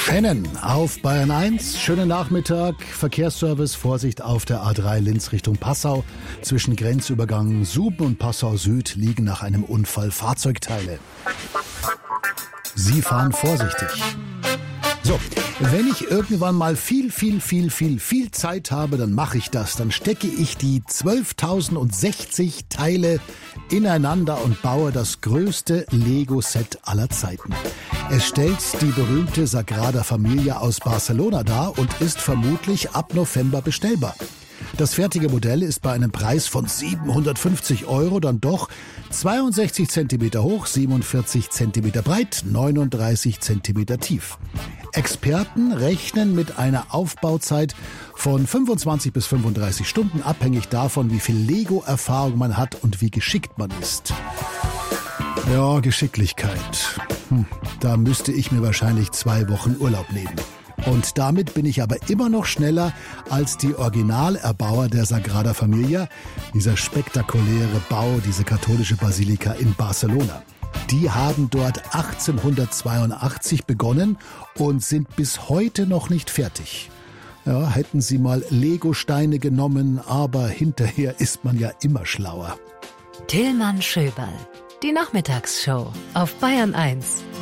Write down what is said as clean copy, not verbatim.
Hennen auf Bayern 1. Schönen Nachmittag. Verkehrsservice, Vorsicht auf der A3 Linz Richtung Passau. Zwischen Grenzübergang Suben und Passau Süd liegen nach einem Unfall Fahrzeugteile. Sie fahren vorsichtig. So, wenn ich irgendwann mal viel Zeit habe, dann mache ich das. Dann stecke ich die 12.060 Teile ineinander und baue das größte Lego-Set aller Zeiten. Es stellt die berühmte Sagrada Familia aus Barcelona dar und ist vermutlich ab November bestellbar. Das fertige Modell ist bei einem Preis von 750 € dann doch 62 cm hoch, 47 cm breit, 39 cm tief. Experten rechnen mit einer Aufbauzeit von 25 bis 35 Stunden, abhängig davon, wie viel Lego-Erfahrung man hat und wie geschickt man ist. Ja, Geschicklichkeit. Da müsste ich mir wahrscheinlich 2 Wochen Urlaub nehmen. Und damit bin ich aber immer noch schneller als die Originalerbauer der Sagrada Familia, dieser spektakuläre Bau, diese katholische Basilika in Barcelona. Die haben dort 1882 begonnen und sind bis heute noch nicht fertig. Ja, hätten sie mal Lego-Steine genommen, aber hinterher ist man ja immer schlauer. Tillmann Schöberl, die Nachmittagsshow auf Bayern 1.